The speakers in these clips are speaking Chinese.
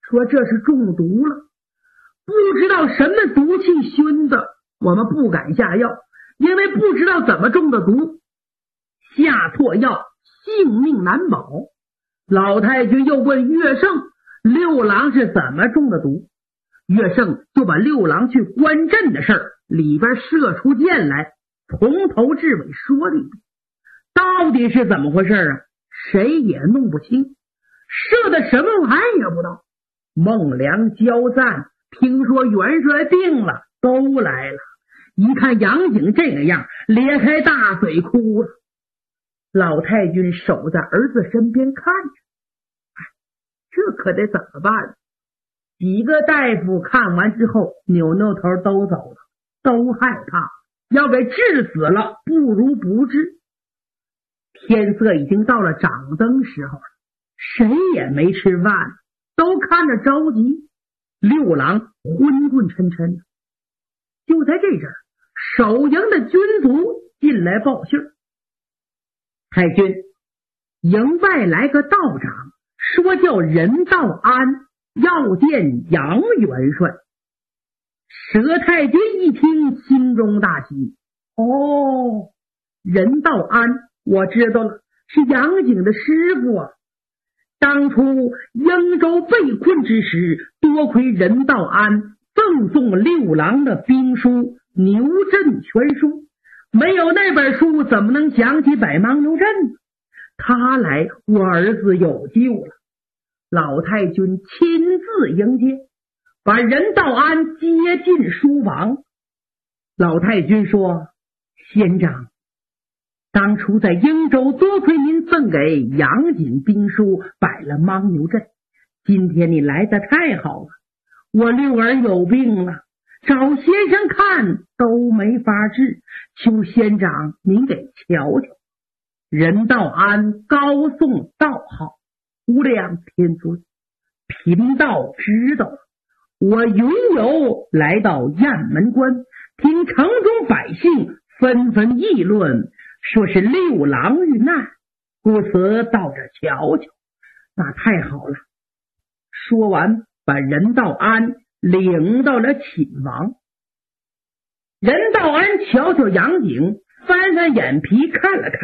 说这是中毒了，不知道什么毒气熏的，我们不敢下药，因为不知道怎么中的毒，下错药性命难保。老太君又问岳胜六郎是怎么中的毒，岳胜就把六郎去关阵的事儿里边射出箭来，从头至尾说了一遍，到底是怎么回事啊？谁也弄不清，射的什么玩意也不知道。孟良、焦赞听说元帅病了，都来了，一看杨景这个样，咧开大嘴哭了。老太君守在儿子身边看着，这可得怎么办？几个大夫看完之后扭扭头都走了，都害怕，要给治死了不如不治。天色已经到了掌灯时候了，谁也没吃饭，都看着着急。六郎昏昏沉沉的。就在这阵儿，守营的军卒进来报信儿，太君，营外来个道长，说叫任道安，要见杨元帅。佘太君一听，心中大喜。哦，任道安，我知道了，是杨景的师傅啊。当初英州被困之时，多亏任道安赠送六郎的兵书《牛阵全书》，没有那本书怎么能想起百忙牛阵呢？他来，我儿子有救了。老太君亲自迎接，把任道安接进书房。老太君说，仙长，当初在英州多亏您赠给杨锦兵书，摆了牦牛阵，今天你来得太好了。我六儿有病了，找先生看都没法治，求仙长您给瞧瞧。任道安高颂道号，无量天尊，贫道知道了。我云游来到雁门关，听城中百姓纷纷议论，说是六郎遇难，故此到这瞧瞧。那太好了。说完，把任道安领到了寝房。任道安瞧瞧杨景，翻翻眼皮看了看，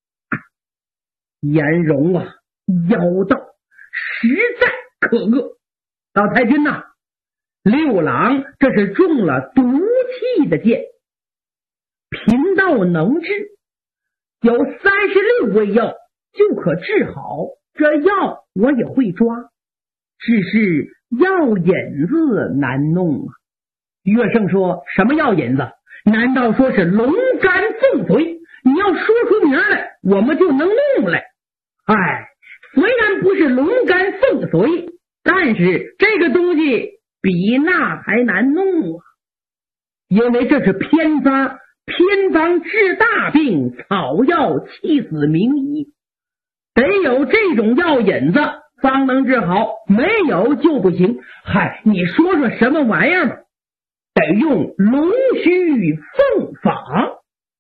颜容啊，妖道，实在可恶。老太君呐，六郎这是中了毒气的箭，贫道能治，有36味药就可治好，这药我也会抓，只是药引子难弄啊。岳胜说，什么药引子？难道说是龙肝凤髓？你要说出名来，我们就能弄来。虽然不是龙肝凤髓，但是这个东西比那还难弄啊，因为这是偏方，偏方治大病，草药气死名医，得有这种药引子方能治好，没有就不行。你说说什么玩意儿吧？得用龙须凤法。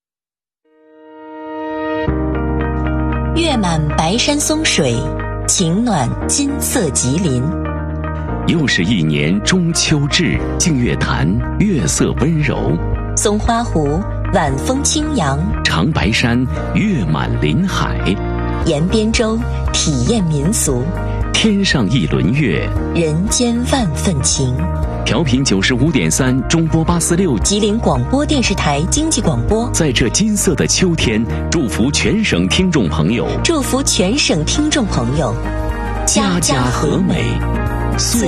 月满白山松水，晴暖金色吉林。 又是一年中秋至，净月潭月色温柔， 松花湖晚风轻扬， 长白山月满林海， 沿边洲体验民俗， 天上一轮月， 人间万份情。 调频95.3，中波846， 吉林广播电视台经济广播。 在这金色的秋天，祝福全省听众朋友， 祝福全省听众朋友， 家家和美，岁